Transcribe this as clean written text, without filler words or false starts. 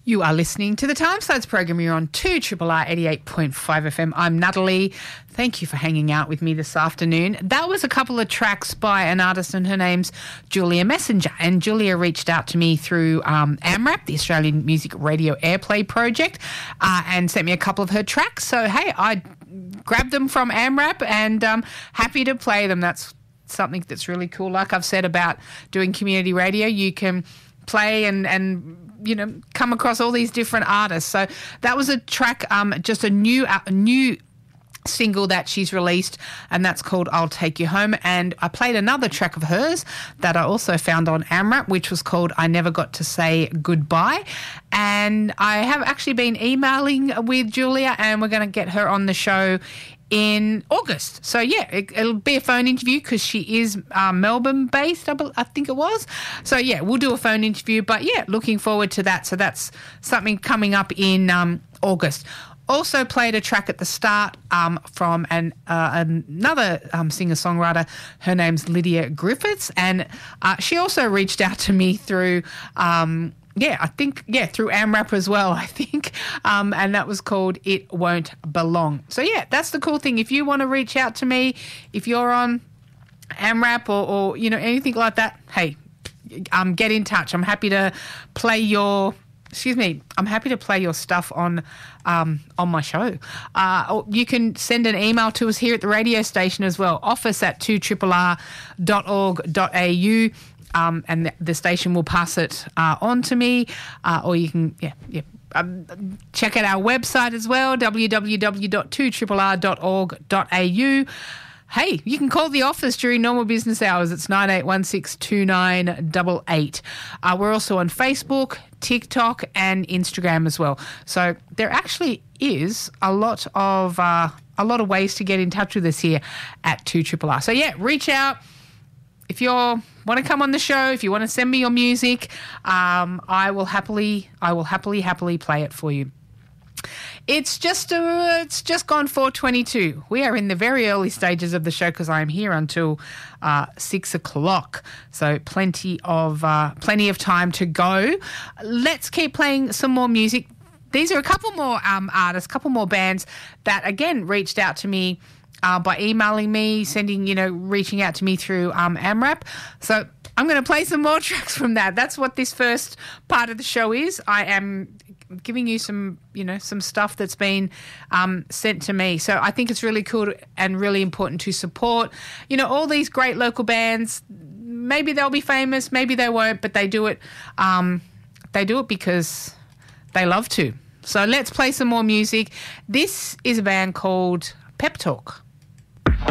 You are listening to the Timesides program. You're on 2RRR 88.5 FM. I'm Natalie. Thank you for hanging out with me this afternoon. That was a couple of tracks by an artist, and her name's Julia Messenger. And Julia reached out to me through AMRAP, the Australian Music Radio Airplay Project, and sent me a couple of her tracks. So, hey, I grabbed them from AMRAP and happy to play them. That's something that's really cool. Like I've said about doing community radio, you can play and you know, come across all these different artists. So that was a track, just a new single that she's released, and that's called I'll Take You Home. And I played another track of hers that I also found on AMRAP, which was called I Never Got to Say Goodbye. And I have actually been emailing with Julia, and we're going to get her on the show in August. So, yeah, it'll be a phone interview because she is Melbourne-based, I think it was. So, yeah, we'll do a phone interview. But, yeah, looking forward to that. So that's something coming up in August. Also played a track at the start from another singer-songwriter. Her name's Lydia Griffiths. And she also reached out to me through... through AMRAP as well, I think. And that was called It Won't Belong. So, yeah, that's the cool thing. If you want to reach out to me, if you're on AMRAP or you know, anything like that, hey, get in touch. I'm happy to play your... I'm happy to play your stuff on my show. Or you can send an email to us here at the radio station as well, office@2RRR.org.au. And the station will pass it on to me, or you can check out our website as well, www.2RRR.org.au. Hey, you can call the office during normal business hours. It's 98162988. We're also on Facebook, TikTok, and Instagram as well. So there actually is a lot of ways to get in touch with us here at 2RRR. So yeah, reach out. If you want to come on the show, if you want to send me your music, I will happily play it for you. It's just gone 4:22. We are in the very early stages of the show because I am here until 6 o'clock. So plenty of time to go. Let's keep playing some more music. These are a couple more artists, couple more bands that again reached out to me by emailing me, reaching out to me through AMRAP. So I'm going to play some more tracks from that. That's what this first part of the show is. I am giving you some stuff that's been sent to me. So I think it's really cool and really important to support, all these great local bands. Maybe they'll be famous, maybe they won't, but they do it. They do it because they love to. So let's play some more music. This is a band called Pep Talk.